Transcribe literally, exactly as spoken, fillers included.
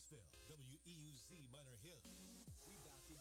Brownsville, W E U Z Minor Hill. We